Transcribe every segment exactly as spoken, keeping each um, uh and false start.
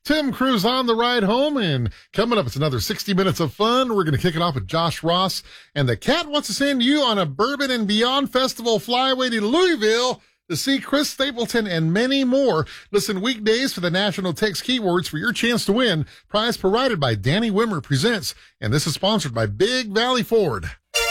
Tim Cruz on the ride home, and coming up, it's another sixty minutes of fun. We're going to kick it off with Josh Ross, and the Cat wants to send you on a Bourbon and Beyond Festival flyaway to Louisville to see Chris Stapleton and many more. Listen weekdays for the National Text Keywords for your chance to win. Prize provided by Danny Wimmer Presents, and this is sponsored by Big Valley Ford.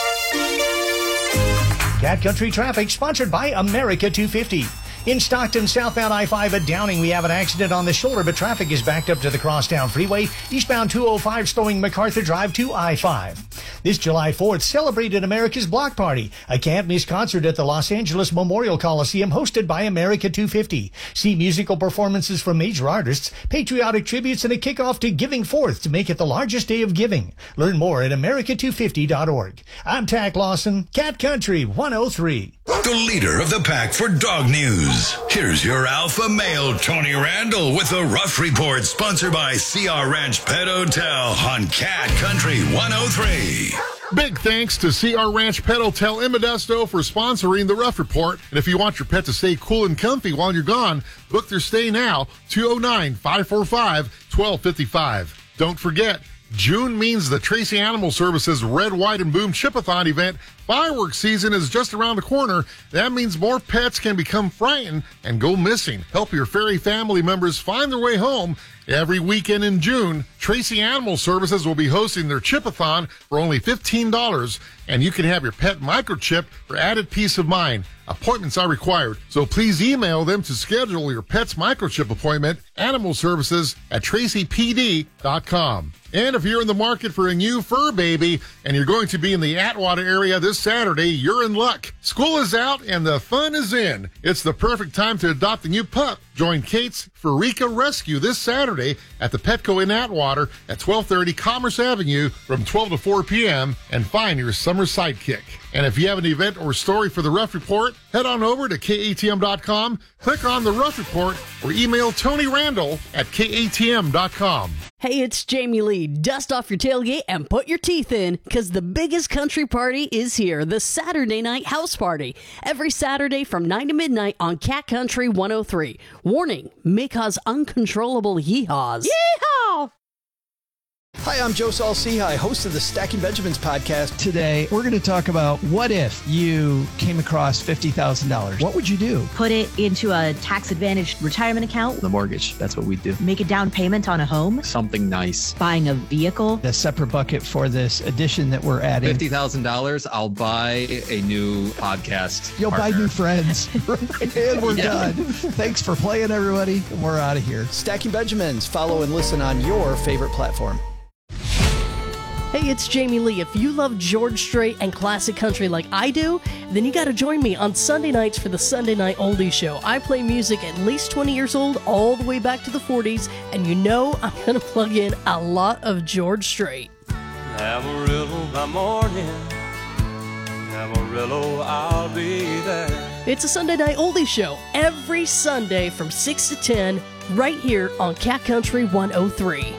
Cat Country Traffic sponsored by America two fifty. In Stockton, southbound I five at Downing, we have an accident on the shoulder, but traffic is backed up to the Crosstown Freeway. Eastbound two oh five slowing MacArthur Drive to I five. This July fourth, celebrated America's Block Party, a can't-miss concert at the Los Angeles Memorial Coliseum hosted by America two fifty. See musical performances from major artists, patriotic tributes, and a kickoff to Giving Forth to make it the largest day of giving. Learn more at america two fifty dot org. I'm Tack Lawson, Cat Country one oh three. The leader of the pack for dog news. Here's your alpha male, Tony Randall, with the Rough Report, sponsored by C R Ranch Pet Hotel on Cat Country one oh three. Big thanks to C R Ranch Pet Hotel in Modesto for sponsoring the Rough Report. And if you want your pet to stay cool and comfy while you're gone, book their stay now, two oh nine, five four five, one two five five. Don't forget, June means the Tracy Animal Services Red, White, and Boom Chipathon event. Fireworks season is just around the corner. That means more pets can become frightened and go missing. Help your furry family members find their way home. Every weekend in June, Tracy Animal Services will be hosting their Chipathon for only fifteen dollars, and you can have your pet microchipped for added peace of mind. Appointments are required, so please email them to schedule your pet's microchip appointment, animal services at tracy p d dot com. And if you're in the market for a new fur baby and you're going to be in the Atwater area this Saturday, you're in luck. School is out and the fun is in. It's the perfect time to adopt a new pup. Join Kate's Furika Rescue this Saturday at the Petco in Atwater at twelve thirty Commerce Avenue from twelve to four p.m. and find your summer sidekick. And if you have an event or story for the Rough Report, head on over to K A T M dot com, click on the Rough Report, or email Tony Randall at K A T M dot com. Hey, it's Jamie Lee. Dust off your tailgate and put your teeth in, because the biggest country party is here, the Saturday Night House Party. Every Saturday from nine to midnight on Cat Country one oh three. Warning, may cause uncontrollable yeehaws. Yeehaw! Hi, I'm Joe Saul-Sehy, host of the Stacking Benjamins podcast. Today, we're going to talk about what if you came across fifty thousand dollars. What would you do? Put it into a tax-advantaged retirement account. The mortgage, that's what we do. Make a down payment on a home. Something nice. Buying a vehicle. A separate bucket for this addition that we're adding. fifty thousand dollars, I'll buy a new podcast You'll partner. buy new friends. And we're Yeah. done. Thanks for playing, everybody. We're out of here. Stacking Benjamins. Follow and listen on your favorite platform. Hey, it's Jamie Lee. If you love George Strait and classic country like I do, then you got to join me on Sunday nights for the Sunday Night Oldie Show. I play music at least twenty years old, all the way back to the forties, and you know I'm going to plug in a lot of George Strait. Amarillo by morning, Amarillo, I'll be there. It's a Sunday Night Oldie Show every Sunday from six to ten right here on Cat Country one oh three.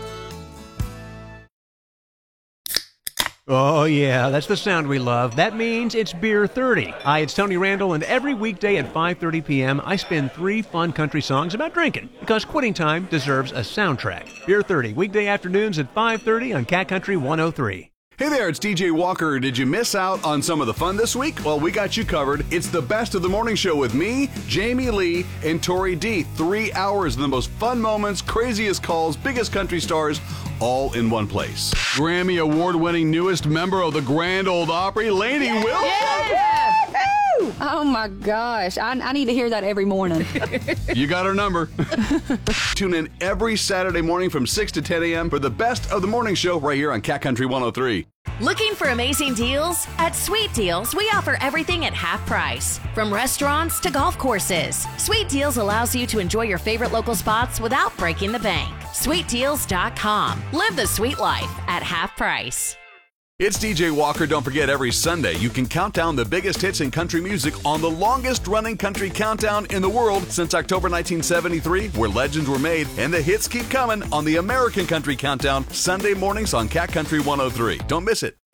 Oh, yeah, that's the sound we love. That means it's Beer thirty. Hi, it's Tony Randall, and every weekday at five thirty p.m., I spin three fun country songs about drinking, because quitting time deserves a soundtrack. Beer thirty, weekday afternoons at five thirty on Cat Country one oh three. Hey there, it's D J Walker. Did you miss out on some of the fun this week? Well, we got you covered. It's the best of the morning show with me, Jamie Lee, and Tori D. Three hours of the most fun moments, craziest calls, biggest country stars, all in one place. Grammy award-winning newest member of the Grand Ole Opry, Lainey Wilson. Yeah. Oh my gosh, I, I need to hear that every morning. You got our number. Tune in every Saturday morning from six to ten a.m. for the best of the morning show right here on Cat Country one oh three. Looking for amazing deals? At Sweet Deals, we offer everything at half price. From restaurants to golf courses, Sweet Deals allows you to enjoy your favorite local spots without breaking the bank. sweet deals dot com. Live the sweet life at half price. It's D J Walker. Don't forget, every Sunday you can count down the biggest hits in country music on the longest running country countdown in the world since October nineteen seventy-three, where legends were made and the hits keep coming on the American Country Countdown, Sunday mornings on Cat Country one oh three. Don't miss it.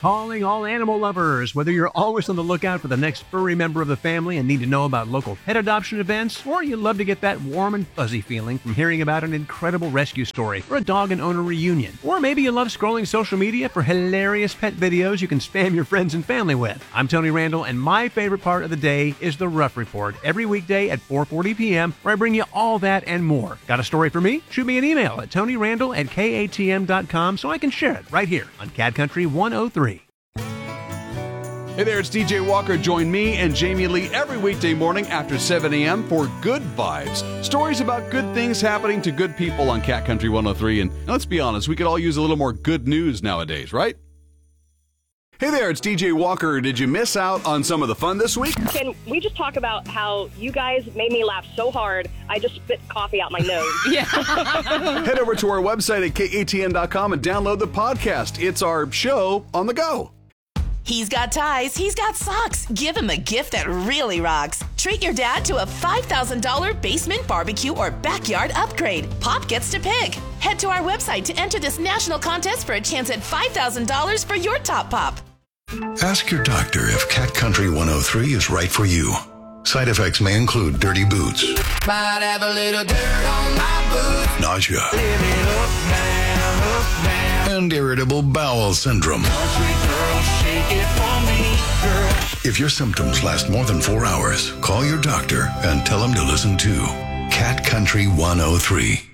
Calling all animal lovers. Whether you're always on the lookout for the next furry member of the family and need to know about local pet adoption events, or you love to get that warm and fuzzy feeling from hearing about an incredible rescue story or a dog and owner reunion, or maybe you love scrolling social media for hilarious pet videos you can spam your friends and family with. I'm Tony Randall, and my favorite part of the day is the Rough Report every weekday at four forty p.m., where I bring you all that and more. Got a story for me? Shoot me an email at tonyrandall at k a t m dot com so I can share it right here on Cat Country one oh three. Hey there, it's D J Walker. Join me and Jamie Lee every weekday morning after seven a.m. for Good Vibes. Stories about good things happening to good people on Cat Country one oh three. And let's be honest, we could all use a little more good news nowadays, right? Hey there, it's D J Walker. Did you miss out on some of the fun this week? Can we just talk about how you guys made me laugh so hard, I just spit coffee out my nose? Yeah. Head over to our website at k a t n dot com and download the podcast. It's our show on the go. He's got ties, he's got socks. Give him a gift that really rocks. Treat your dad to a five thousand dollars basement barbecue or backyard upgrade. Pop gets to pick. Head to our website to enter this national contest for a chance at five thousand dollars for your top pop. Ask your doctor if Cat Country one oh three is right for you. Side effects may include dirty boots, might have a little dirt on my boots, nausea, live it up, down, up, down, and irritable bowel syndrome. If your symptoms last more than four hours, call your doctor and tell him to listen to Cat Country one oh three.